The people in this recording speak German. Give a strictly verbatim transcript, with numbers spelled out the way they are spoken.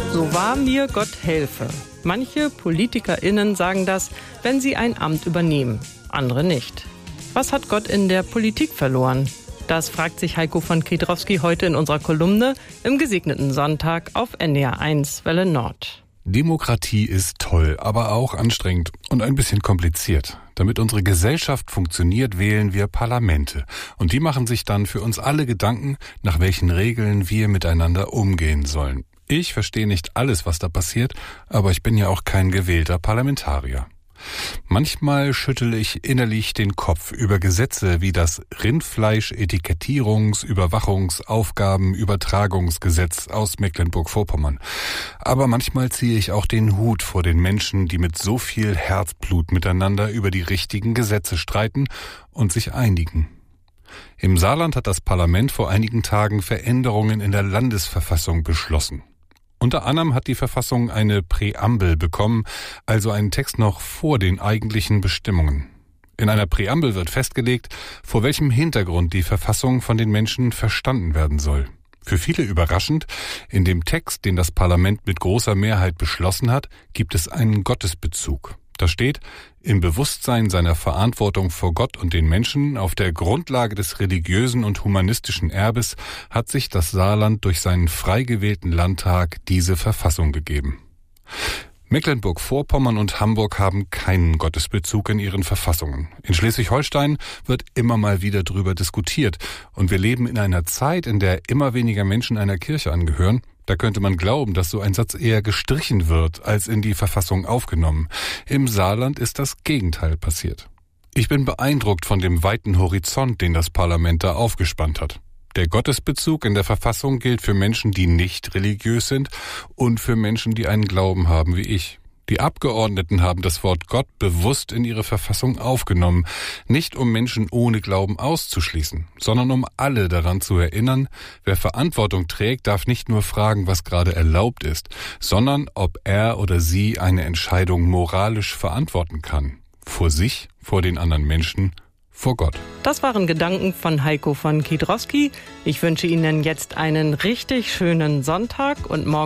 So wahr mir Gott helfe. Manche PolitikerInnen sagen das, wenn sie ein Amt übernehmen, andere nicht. Was hat Gott in der Politik verloren? Das fragt sich Heiko von Kiedrowski heute in unserer Kolumne im gesegneten Sonntag auf N D R eins Welle Nord. Demokratie ist toll, aber auch anstrengend und ein bisschen kompliziert. Damit unsere Gesellschaft funktioniert, wählen wir Parlamente. Und die machen sich dann für uns alle Gedanken, nach welchen Regeln wir miteinander umgehen sollen. Ich verstehe nicht alles, was da passiert, aber ich bin ja auch kein gewählter Parlamentarier. Manchmal schüttle ich innerlich den Kopf über Gesetze wie das Rindfleisch-Etikettierungs-, Überwachungs-, Aufgaben-, Übertragungsgesetz aus Mecklenburg-Vorpommern. Aber manchmal ziehe ich auch den Hut vor den Menschen, die mit so viel Herzblut miteinander über die richtigen Gesetze streiten und sich einigen. Im Saarland hat das Parlament vor einigen Tagen Veränderungen in der Landesverfassung beschlossen. Unter anderem hat die Verfassung eine Präambel bekommen, also einen Text noch vor den eigentlichen Bestimmungen. In einer Präambel wird festgelegt, vor welchem Hintergrund die Verfassung von den Menschen verstanden werden soll. Für viele überraschend, in dem Text, den das Parlament mit großer Mehrheit beschlossen hat, gibt es einen Gottesbezug. Da steht, im Bewusstsein seiner Verantwortung vor Gott und den Menschen auf der Grundlage des religiösen und humanistischen Erbes hat sich das Saarland durch seinen frei gewählten Landtag diese Verfassung gegeben. Mecklenburg-Vorpommern und Hamburg haben keinen Gottesbezug in ihren Verfassungen. In Schleswig-Holstein wird immer mal wieder drüber diskutiert und wir leben in einer Zeit, in der immer weniger Menschen einer Kirche angehören. Da könnte man glauben, dass so ein Satz eher gestrichen wird, als in die Verfassung aufgenommen. Im Saarland ist das Gegenteil passiert. Ich bin beeindruckt von dem weiten Horizont, den das Parlament da aufgespannt hat. Der Gottesbezug in der Verfassung gilt für Menschen, die nicht religiös sind und für Menschen, die einen Glauben haben wie ich. Die Abgeordneten haben das Wort Gott bewusst in ihre Verfassung aufgenommen, nicht um Menschen ohne Glauben auszuschließen, sondern um alle daran zu erinnern, wer Verantwortung trägt, darf nicht nur fragen, was gerade erlaubt ist, sondern ob er oder sie eine Entscheidung moralisch verantworten kann. Vor sich, vor den anderen Menschen, vor Gott. Das waren Gedanken von Heiko von Kiedrowski. Ich wünsche Ihnen jetzt einen richtig schönen Sonntag und morgen